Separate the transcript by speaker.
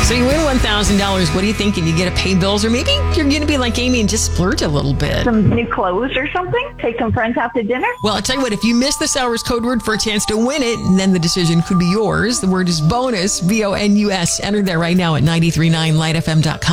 Speaker 1: So you win $1,000. What are you thinking? You get to pay bills, or maybe you're going to be like Amy and just splurge a little bit.
Speaker 2: Some new clothes or something? Take some friends out to dinner?
Speaker 1: Well, I'll tell you what, if you miss this hour's code word for a chance to win it, then the decision could be yours. The word is bonus, BONUS. Enter there right now at 939lightfm.com.